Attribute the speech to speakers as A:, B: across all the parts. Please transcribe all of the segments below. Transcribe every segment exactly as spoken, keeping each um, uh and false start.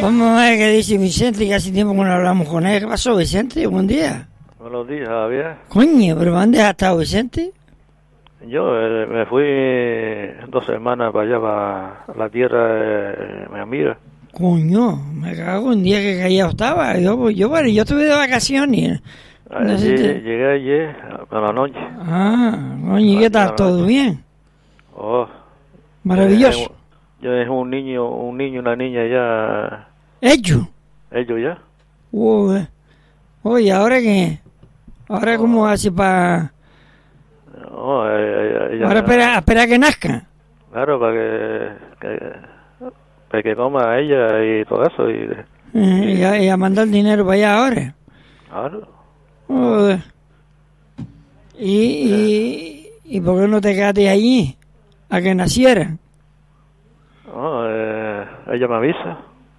A: Vamos a ver qué dice Vicente, que hace tiempo que no hablamos con él. ¿Qué pasó, Vicente? Buen día.
B: Buenos días, Javier.
A: Coño, ¿pero dónde has estado, Vicente?
B: Yo eh, me fui dos semanas para allá, para la tierra de mi amiga.
A: Coño, me cago en día que callado estaba. Yo, yo, bueno, yo estuve de vacaciones. No sé
B: Allí,
A: te-
B: Llegué ayer a la noche.
A: Ah, coño, ¿y qué
B: Aquí a
A: tal?
B: la
A: ¿Todo
B: noche.
A: bien?
B: Oh,
A: Maravilloso.
B: eh, yo es un niño, un niño, una niña ya,
A: ¿Hecho?
B: ellos ya.
A: Uy, oye, ¿ahora qué? ¿Ahora cómo hace para...?
B: Oh, eh, eh, ella-
A: Ahora espera, espera que nazca.
B: Claro, para que, que, para que coma ella y todo eso. Y,
A: Eh, y, a, y a mandar dinero para allá ahora.
B: claro.
A: Joder. ¿Y, y, ¿Y por qué no te quedaste allí? A que naciera.
B: Oh, eh, ella me avisa.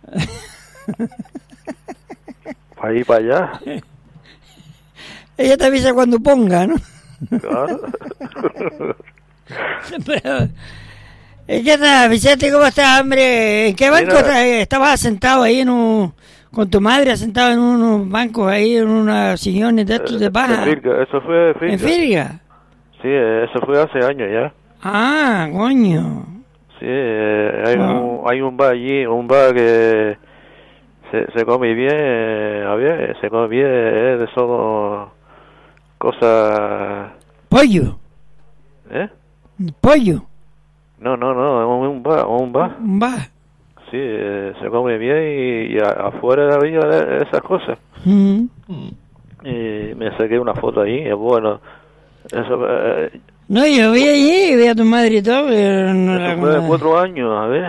B: Para ir para allá.
A: Ella te avisa cuando ponga, ¿no?
B: Claro.
A: Pero, ¿qué tal, Vicente? ¿Cómo estás, hombre? ¿En qué banco
B: Mira.
A: estás? estabas sentado ahí en un... con tu madre, sentado en unos bancos ahí, en unos sillones de estos de paja?
B: En Firga, eso fue Firga.
A: ¿En Firga?
B: Sí, eh, eso fue hace años ya.
A: Ah, coño.
B: Sí, eh, hay,
A: Ah.
B: un, hay un bar allí, un bar que se, se come bien, eh, Javier, se come bien, eh, de solo cosas,
A: Pollo.
B: ¿eh?
A: Pollo.
B: No, no, no, un, un bar, un bar.
A: Un bar.
B: Sí, eh, se come bien y, y a- afuera había de- esas cosas.
A: Mm.
B: Y me saqué una foto ahí, es bueno. Eso, eh,
A: No, yo vi allí, vi a tu madre y todo, pero no la
B: eso fue de
A: conozco.
B: cuatro años, a ver.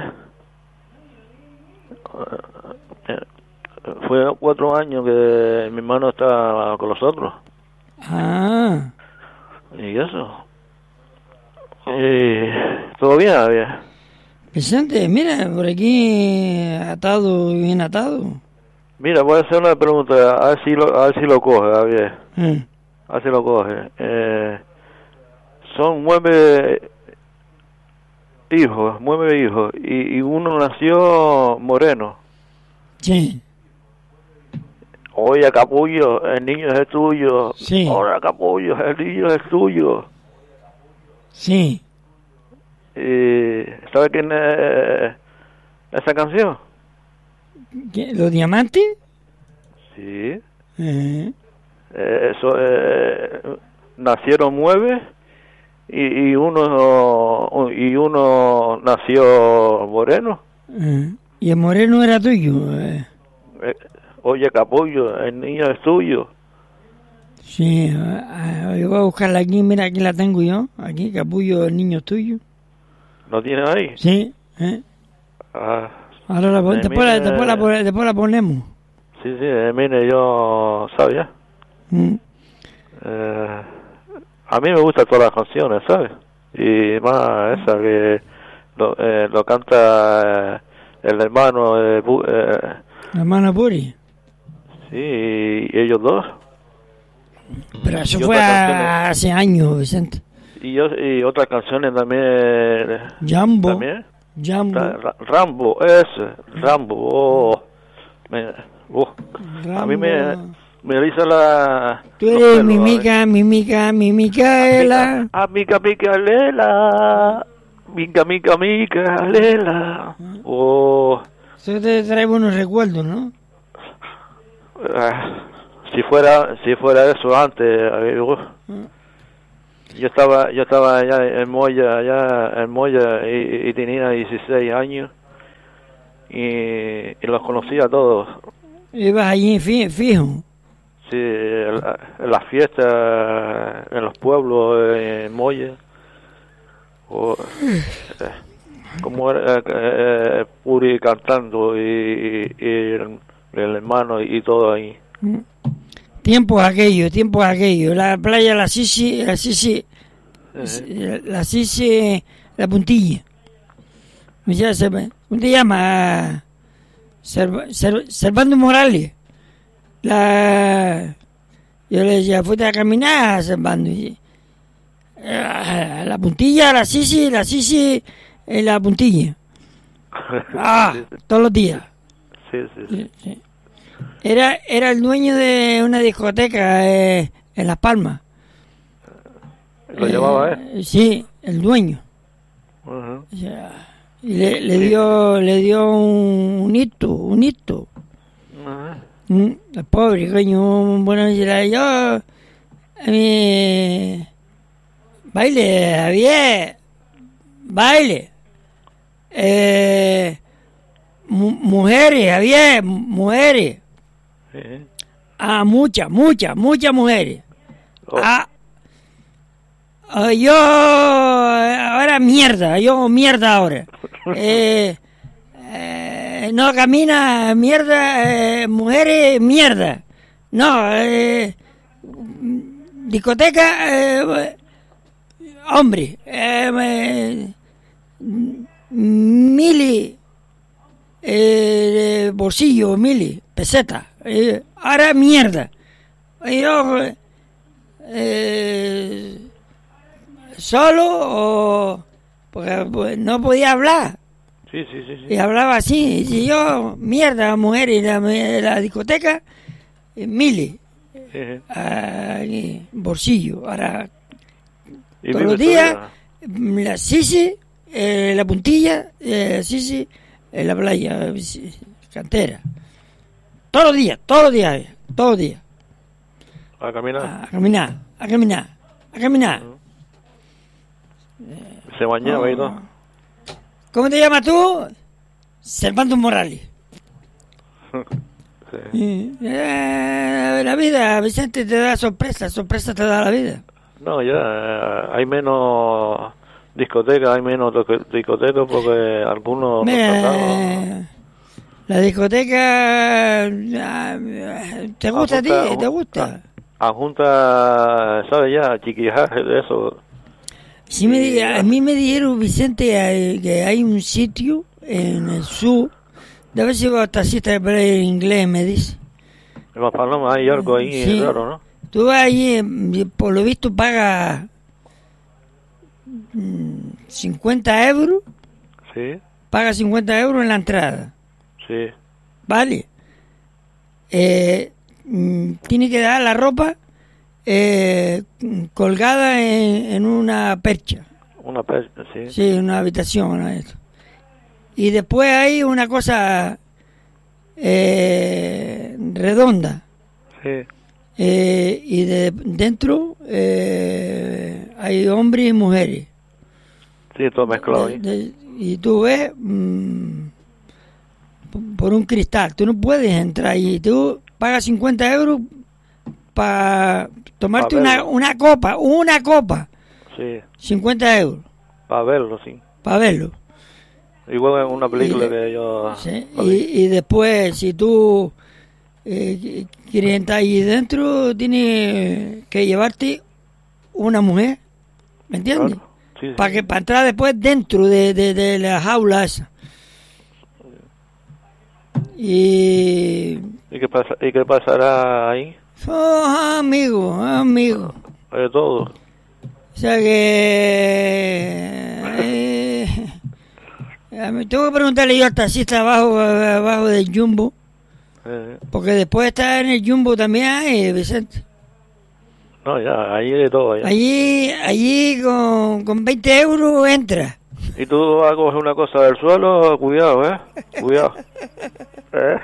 B: Eh, Fue cuatro años que mi hermano está con los otros.
A: Ah,
B: Y eso. Y todo bien, Javier.
A: Vicente, mira, por aquí atado, bien atado.
B: Mira, voy a hacer una pregunta, a ver si lo, a ver si lo coge, Javier.
A: Mm.
B: A ver si lo coge. Eh, son nueve hijos, nueve hijos, y, y uno nació moreno.
A: Sí,
B: Oye, capullo, el niño es el tuyo.
A: Sí.
B: Ahora, capullo, el niño es tuyo.
A: sí.
B: Y, ¿sabe quién es esa canción?
A: ¿Qué, ¿Los diamantes?
B: Sí.
A: Eh,
B: Eh, eso, eh, nacieron nueve y, y uno y uno nació moreno.
A: eh. Y el moreno era tuyo. Eh.
B: Eh, oye, capullo, el niño es tuyo.
A: Sí, ah, ah, yo voy a buscarla aquí, mira, aquí la tengo yo. Aquí, capullo, el niño es tuyo.
B: ¿Lo tienes ahí?
A: Sí, eh.
B: Ah,
A: Ahora la, pon-
B: Eh,
A: después, la,
B: mira,
A: después, la, pon- después la ponemos.
B: sí, sí, eh, mire, yo sabía.
A: Mm.
B: Eh, a mí me gustan todas las canciones, ¿sabes? Y más esa que lo, eh, lo canta eh, el hermano de Bu- eh,
A: La hermana Puri.
B: sí, y ellos dos.
A: Pero eso
B: Y
A: fue
B: otras
A: a-
B: canciones.
A: hace años, Vicente.
B: Y, yo, y otras canciones también. eh,
A: Jambo.
B: También.
A: Jambo.
B: Ra- Ra- Rambo, ese, Rambo. Oh, me- oh. A mí me,
A: Rambo.
B: me eriza la.
A: Tú
B: los
A: eres
B: pelos,
A: mi
B: a ver.
A: mica, mi mica, mi micaela.
B: Amiga, amiga, lela. Mica, mica, mica, lela. Oh,
A: Eso te trae buenos recuerdos, ¿no?
B: ah, si fuera, si fuera eso antes, eh, uh, yo estaba, yo estaba allá en Moya, allá en Moya y, y tenía dieciséis años y, y los conocía a todos.
A: Ibas allí fi- fijo.
B: Sí, en la- en las fiestas, en los pueblos, en Moya. O, eh, como era eh, eh, Puri cantando y, y- y el, el hermano y todo ahí.
A: Tiempos aquellos, tiempos aquellos. La playa, la Sisi, la Sisi, la Sisi, la Puntilla. Ya se- ¿Cómo te llama? Serv- Serv- Servando Morales. La... Yo le decía, fuiste a caminar, Servando. Y- eh, La Puntilla, la Sisi, la Sisi, eh, la Puntilla. Ah,
B: Sí,
A: todos los días.
B: sí, sí, sí. sí.
A: Sí, sí. Era, era el dueño de una discoteca eh, en Las Palmas.
B: ¿Lo eh, llevaba él?
A: Sí, el dueño.
B: Uh-huh.
A: O sea, y le, le dio le dio un, un hito, un hito. Uh-huh. Mm, el pobre, coño, bueno, yo, a mí, baile, Javier, baile. Eh, mu- mujeres, Javier, mujeres.
B: Sí.
A: Ah, muchas, muchas, muchas mujeres.
B: Oh.
A: Ah, ah, yo ahora mierda, yo mierda ahora. Eh, eh, no camina mierda, eh, mujeres mierda. No, eh, discoteca, eh, hombre, eh, eh, mili, eh, bolsillo, mili, peseta. Eh, ahora mierda. Yo, eh, solo o porque pues, no podía hablar.
B: Sí, sí, sí, sí.
A: Y hablaba así. Y yo, mierda, mujer, y la, la discoteca, eh, mili,
B: Sí.
A: eh, bolsillo. Ahora,
B: ¿Y
A: todos los
B: vive
A: días,
B: todavía?
A: la sisi, eh, la puntilla, eh, sisi, en la playa, eh, cantera. Todos los días, todos los días, todos los días.
B: ¿A caminar?
A: A caminar, a caminar, a caminar.
B: Uh-huh. Se bañaba
A: Oh.
B: y todo.
A: ¿Cómo te llamas tú? Servando Morales.
B: Sí.
A: Eh, la vida, Vicente, te da sorpresa, sorpresa te da la vida.
B: No, ya eh, hay menos discotecas, hay menos toque- discotecas porque algunos...
A: Mira,
B: los tratados-
A: eh, la discoteca, ah, ¿te gusta a ti?
B: Adjunta-
A: ¿Te gusta?
B: Adjunta, ¿sabes ya? Chiquijaje, de eso.
A: Sí, me,
B: y-
A: di- a mí me dijeron, Vicente, eh, que hay un sitio en el sur, de ver si vos taxista de hablar en inglés, me dice.
B: En Las Palomas hay algo ahí
A: Sí.
B: raro, ¿no?
A: Tú vas allí, y por lo visto pagas mm, cincuenta euros,
B: Sí,
A: pagas cincuenta euros en la entrada,
B: sí.
A: ¿vale? Eh, mm, tiene que dar la ropa eh, colgada en, en una percha,
B: Una pez, sí.
A: sí, en una habitación, ¿no? Esto. Y después hay una cosa eh, redonda.
B: Sí,
A: Eh, y de dentro eh, hay hombres y mujeres.
B: sí, todo mezclado ahí.
A: De- de- y tú ves mm, p- por un cristal. Tú no puedes entrar ahí. Tú pagas cincuenta euros para tomarte
B: Pa'
A: una,
B: verlo.
A: una copa. Una copa.
B: Sí,
A: cincuenta euros
B: para verlo, sí.
A: para verlo.
B: Igual en una película
A: Y-
B: que yo...
A: ¿sí?
B: la vi.
A: Y, y después, si tú eh, quieres entrar ahí dentro, tienes que llevarte una mujer. ¿Me entiendes?
B: Claro, sí, sí.
A: Para que para entrar después dentro de, de, de la jaula esa. Y...
B: ¿Y qué, pasa, ¿Y qué pasará ahí?
A: Oh, amigo, amigo.
B: De todo.
A: O sea que... eh, a mí tengo que preguntarle yo al taxista abajo, abajo del Jumbo,
B: Eh,
A: porque después está en el Jumbo también hay, Vicente.
B: no, ya, ahí de todo. Ya.
A: Allí, allí con, con veinte euros entra.
B: Y tú vas a coger una cosa del suelo, cuidado, ¿eh? Cuidado. ¿Eh?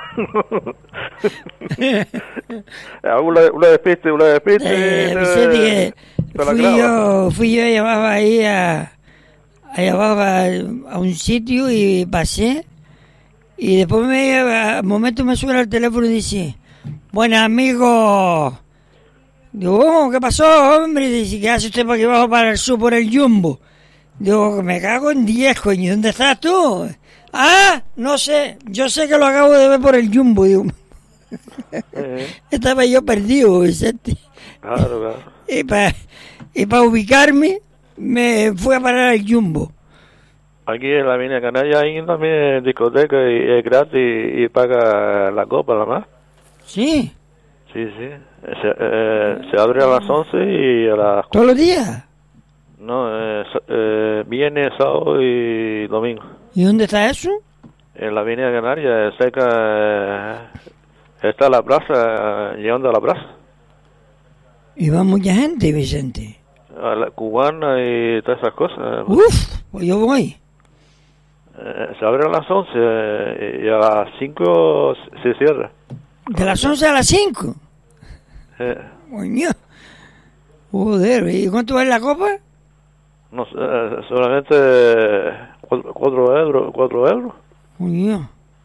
B: una, una despiste, una despiste.
A: Eh,
B: eh,
A: Vicente, que
B: te la
A: fui
B: clava.
A: yo, fui yo allá abajo ahí a, allá abajo a, a un sitio y pasé. Y después me, al momento me suena el teléfono y dice, buen amigo. Digo, oh, ¿qué pasó, hombre? Dice, ¿qué hace usted para aquí abajo para el sur por el Jumbo? Digo, me cago en diez, coño, ¿dónde estás tú? Ah, no sé, yo sé que lo acabo de ver por el Jumbo, digo.
B: Eh,
A: Estaba yo perdido, Vicente.
B: claro, claro.
A: Y para y pa ubicarme, me fui a parar al Jumbo.
B: Aquí en la Mina Canaria hay también discoteca y es gratis y paga la copa, la más.
A: Sí,
B: Sí, sí. Se, eh, se abre a las once y a las...
A: todos los días.
B: No, eh, sa- eh, viernes, sábado y domingo.
A: ¿Y dónde está eso?
B: en la Avenida Canaria, cerca, eh, está la plaza, llegando a la plaza.
A: Y va mucha gente, Vicente.
B: A la cubana y todas esas cosas.
A: Uf, pues yo voy.
B: Eh, se abre a las once eh, y a las cinco se cierra.
A: ¿De las once a las cinco?
B: Eh,
A: Coño. Joder, ¿y cuánto vale la copa?
B: no sé, eh, solamente eh, cuatro, cuatro euros, cuatro euros.
A: Coño.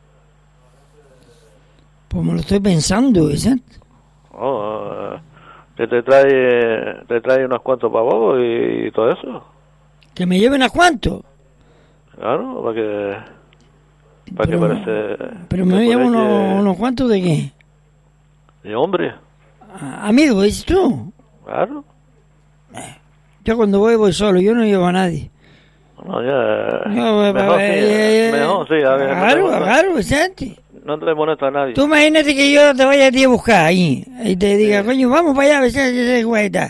A: Pues me lo estoy pensando, Vicente.
B: Oh, eh, que te trae, te trae unos cuantos pavos y, y todo eso.
A: ¿Que me lleven a cuánto?
B: Claro, para que, para que
A: Pero,
B: parece.
A: pero me
B: que
A: llevo
B: parece
A: unos, unos cuantos de qué?
B: de hombre,
A: Ah, amigo, ¿dices tú?
B: claro.
A: Yo cuando voy voy solo, yo no llevo a nadie.
B: No, ya.
A: No,
B: mejor,
A: eh,
B: sí,
A: eh,
B: mejor, sí, a ver,
A: Claro,
B: no, te,
A: claro, Vicente.
B: no te molesta a nadie.
A: Tú imagínate que yo te vaya a ti a buscar ahí y te diga,
B: Sí.
A: coño, vamos para allá, Vicente, guaita.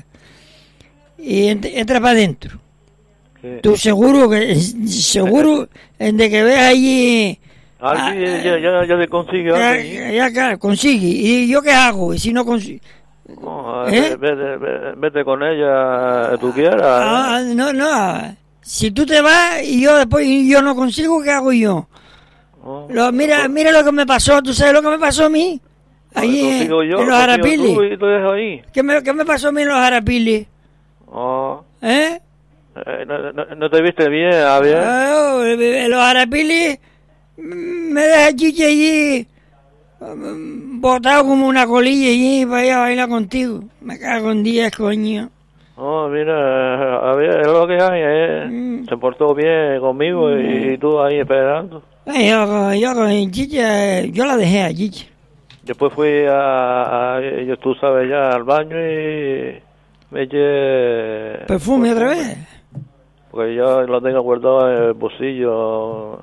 A: Y ent- entra para adentro.
B: Sí.
A: Tú seguro que, seguro de que ves allí,
B: Ah,
A: ah,
B: sí, ya, ya, ya te consigue algo
A: ya,
B: allí.
A: ya, claro, consigue. ¿Y yo qué hago? Y si no consigo.
B: No,
A: ¿Eh?
B: vete, vete, vete con ella, tú quieras.
A: Ah, no, no. Si tú te vas y yo después y yo no consigo, ¿qué hago yo?
B: No,
A: Lo, mira, mira lo que me pasó. ¿Tú sabes lo que me pasó a mí? Allí en,
B: consigo yo,
A: en los
B: consigo
A: Arapiles.
B: tú y tú dejas ahí.
A: ¿Qué me, ¿Qué me pasó a mí en los Arapiles?
B: Oh,
A: ¿Eh?
B: eh, no, no, no te viste bien, Javier.
A: Ah, en los Arapiles mm, me deja Chiche allí mm, botado como una colilla allí para ir a bailar contigo. Me cago en diez, coño.
B: Oh, mira, Javier, es lo que hay, eh.
A: Mm.
B: Se portó bien conmigo y, y tú ahí esperando.
A: Ay, yo, yo con Chiche, yo la dejé a Chiche.
B: Después fui a, a, yo, tú sabes, ya al baño y me eché...
A: ¿Perfume otra vez?
B: Porque yo lo tengo guardado en el bolsillo,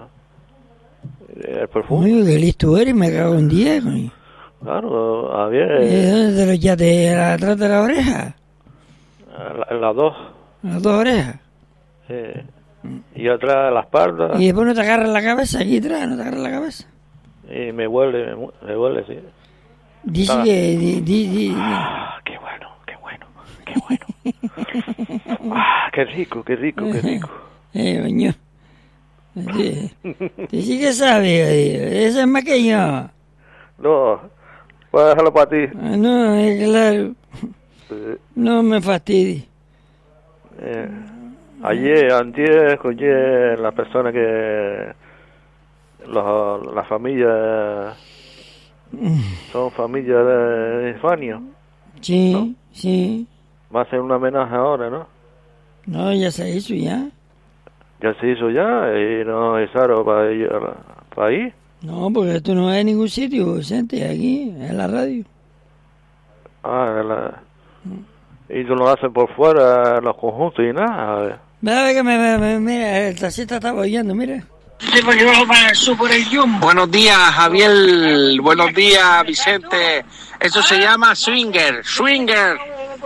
B: el perfume.
A: Uy, qué listo eres, me cago en diez, coño.
B: Claro, Javier,
A: ¿Y dónde te lo echaste? ¿Atrás de la oreja?
B: en las dos.
A: Las dos orejas.
B: Sí. Y atrás la espalda.
A: Y después no te agarras la cabeza, aquí atrás, no te agarras la cabeza.
B: Y me huele, me, mu- me huele, sí.
A: Dice
B: Ah.
A: que... Di, di, di-
B: Ah, qué bueno, qué bueno, qué bueno. Ah, qué rico, qué rico, qué rico.
A: Eh, coño. Sí, sí que sabe, ese es más que yo.
B: No, voy a dejarlo para ti.
A: Ah, no, es claro.
B: Eh,
A: No me fastidies.
B: eh, ayer, antier, escuché la persona que... Los, la familia... Son familias de España.
A: Sí,
B: ¿No?
A: sí.
B: Va a ser un homenaje ahora, ¿no?
A: No, ya se hizo ya.
B: Ya se hizo ya y no es raro para ir a la- para ahí.
A: No, porque esto no es en ningún sitio, Vicente, aquí, en la radio.
B: Ah, la- y tú lo haces por fuera, los conjuntos y nada. A ver.
A: Ve a ver que me, me, me- mira, el taxista estaba oyendo, mira.
C: Buenos días, Javier. Buenos días, Vicente. Eso se llama swinger. Swinger.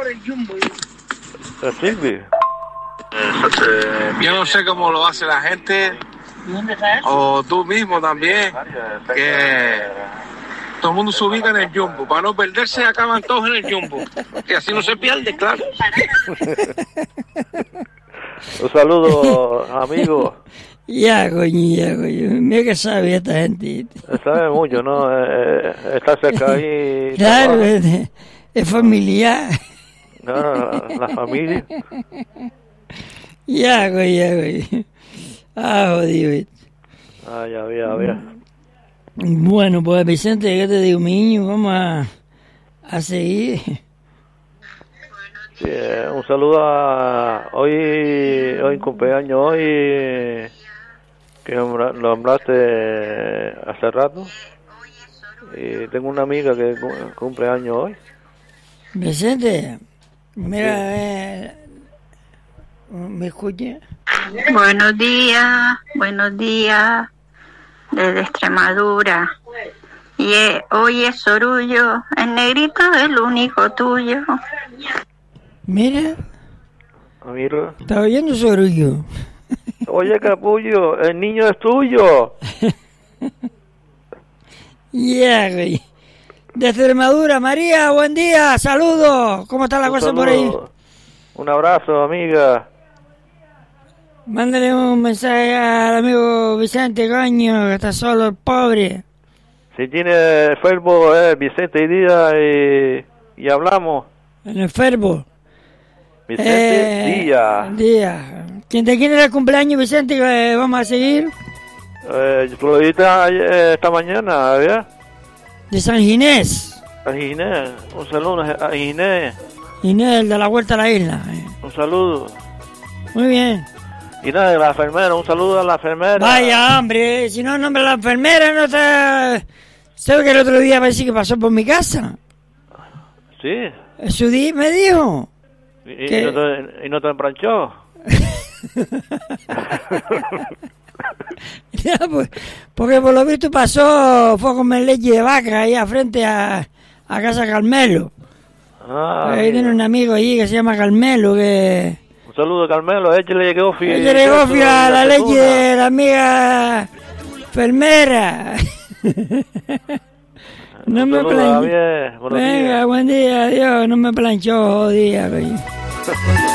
B: ¿Te sirve?
C: Yo no sé cómo lo hace la gente, o tú mismo también, que todo el mundo se ubica en el jumbo. Para no perderse, acaban todos en el jumbo. Y así no se pierde, claro.
B: Un saludo, amigo.
A: Ya, coño, ya, coño. Mira que sabe esta gente.
B: Sabe mucho, ¿no? Eh, eh, está cerca ahí.
A: Claro,
B: trabaja.
A: es, es familiar.
B: No, la, la familia.
A: Ya, coño, ya, coño. Ah, jodido.
B: Ah, ya había, había.
A: Bueno, pues Vicente, ¿qué te digo, mi niño? Vamos a, a seguir.
B: Sí, eh, un saludo a hoy, hoy cumpleaños hoy, que nombra- lo nombraste hace rato. Y tengo una amiga que cu- cumple años hoy.
A: Vicente, mira, eh, ¿me escucha?
D: Buenos días, buenos días, desde Extremadura. Y eh, hoy es Sorullo, el negrito es el único tuyo.
A: Mira,
B: Amigo.
A: está oyendo Sorullo.
B: Oye, capullo, el niño es tuyo.
A: Yeah, güey. De Extremadura, María, buen día, saludos. ¿Cómo está la
B: Un
A: cosa
B: saludo.
A: por ahí?
B: Un abrazo, amiga.
A: Mándale un mensaje al amigo Vicente Coño, que está solo, el pobre.
B: Si tiene Facebook, eh, Vicente y Díaz, y, y hablamos.
A: En el Facebook.
B: Vicente
A: Eh,
B: Díaz.
A: Díaz. ¿Quién te quiere el cumpleaños, Vicente? Que vamos a seguir.
B: Eh, Florita, eh, esta mañana, ¿verdad?
A: De San Ginés.
B: A Ginés, un saludo a Ginés.
A: Inés, el de la vuelta a la isla.
B: Un saludo.
A: Muy bien.
B: Y nada, de la enfermera, un saludo a la enfermera.
A: Vaya, hombre, si no nombra a la enfermera, no está... ¿Sabes que el otro día parece que pasó por mi casa?
B: Sí.
A: Su día me dijo.
B: ¿Y,
A: ¿Qué?
B: y no te, y no te empranchó?
A: Ya, pues, porque por lo visto pasó, fue a comer leche de vaca ahí a frente a, a casa Carmelo.
B: Ah,
A: Ahí tiene un amigo allí que se llama Carmelo, que...
B: un saludo a Carmelo, échale gofio.
A: Échale gofio a la leche de la amiga enfermera. No
B: Un
A: me
B: saludo,
A: planchó.
B: Javier, buenos
A: Venga,
B: días.
A: buen día, adiós. No me planchó, jodía, coño.